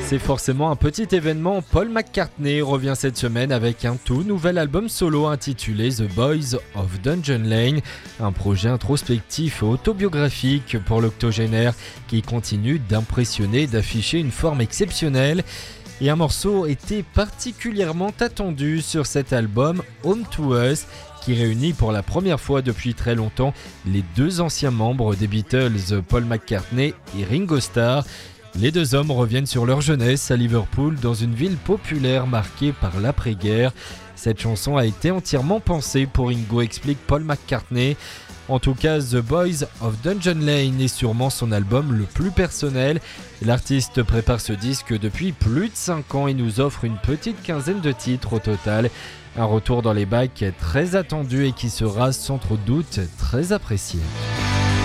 C'est forcément un petit événement. Paul McCartney revient cette semaine avec un tout nouvel album solo intitulé The Boys of Dungeon Lane, un projet introspectif et autobiographique pour l'octogénaire qui continue d'impressionner et d'afficher une forme exceptionnelle. Et un morceau était particulièrement attendu sur cet album, Home to Us, qui réunit pour la première fois depuis très longtemps les deux anciens membres des Beatles, Paul McCartney et Ringo Starr. Les deux hommes reviennent sur leur jeunesse à Liverpool, dans une ville populaire marquée par l'après-guerre. Cette chanson a été entièrement pensée pour Ringo, explique Paul McCartney. En tout cas, The Boys of Dungeon Lane est sûrement son album le plus personnel. L'artiste prépare ce disque depuis plus de 5 ans et nous offre une petite quinzaine de titres au total. Un retour dans les bacs très attendu et qui sera sans trop de doute très apprécié.